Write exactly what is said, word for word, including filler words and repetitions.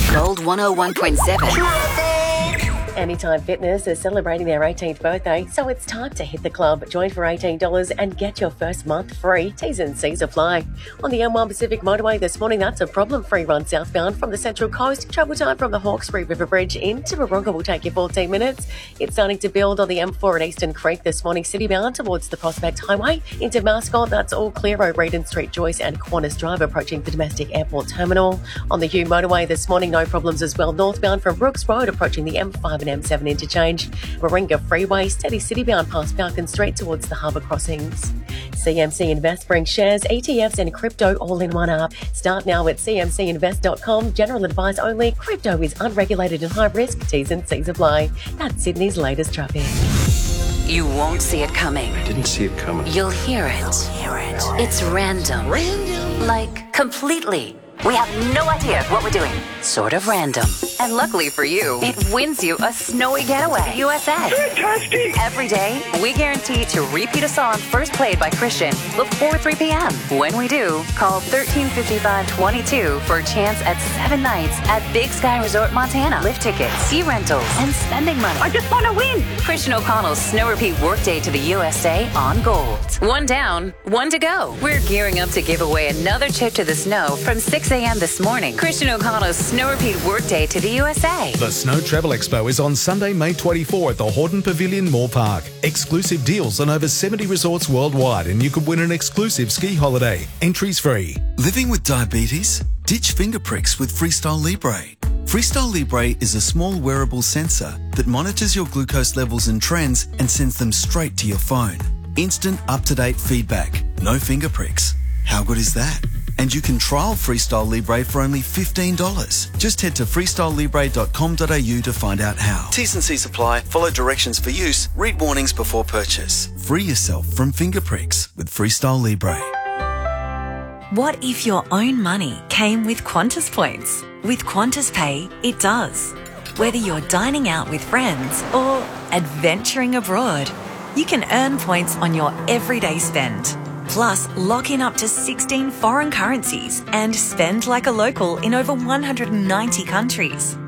Gold one oh one point seven. Anytime Fitness is celebrating their eighteenth birthday, so it's time to hit the club. Join for eighteen dollars and get your first month free. T's and C's apply. On the M one Pacific Motorway this morning, that's a problem-free run southbound from the Central Coast. Travel time from the Hawkesbury River Bridge into Wahroonga will take you fourteen minutes. It's starting to build on the M four at Eastern Creek this morning, citybound towards the Prospect Highway. Into Mascot, that's all clear over Eden Street, Joyce and Qantas Drive approaching the domestic airport terminal. On the Hugh Motorway this morning, no problems as well. Northbound from Brooks Road approaching the M five and M seven interchange. Warringah Freeway, steady citybound past Falcon Street towards the harbour crossings. C M C Invest brings shares, E T Fs and crypto all in one app. Start now at c m c invest dot com. General advice only. Crypto is unregulated and high risk. T's and C's apply. That's Sydney's latest traffic. You won't see it coming. Didn't see it coming. You'll hear it. Hear it. It's random. Random. Like, completely. We have no idea what we're doing. Sort of random. And luckily for you, it wins you a snowy getaway. U S A. Fantastic! Every day, we guarantee to repeat a song first played by Christian before three p.m. When we do, call thirteen fifty-five twenty-two for a chance at seven nights at Big Sky Resort Montana. Lift tickets, ski rentals, and spending money. I just want to win! Christian O'Connell's Snow Repeat Workday to the U S A on Gold. One down, one to go. We're gearing up to give away another trip to the snow from six a.m. this morning. Christian O'Connell's Snow Repeat Workday to the U S A. The Snow Travel Expo is on Sunday, May twenty-fourth at the Horton Pavilion Moore Park. Exclusive deals on over seventy resorts worldwide, and you could win an exclusive ski holiday. Entries free. Living with diabetes? Ditch finger pricks with Freestyle Libre. Freestyle Libre is a small wearable sensor that monitors your glucose levels and trends and sends them straight to your phone. Instant, up-to-date feedback. No finger pricks. How good is that? And you can trial Freestyle Libre for only fifteen dollars. Just head to freestyle libre dot com dot a u to find out how. T's and C's apply. Follow directions for use. Read warnings before purchase. Free yourself from finger pricks with Freestyle Libre. What if your own money came with Qantas points? With Qantas Pay, it does. Whether you're dining out with friends or adventuring abroad, you can earn points on your everyday spend. Plus, lock in up to sixteen foreign currencies and spend like a local in over one hundred ninety countries.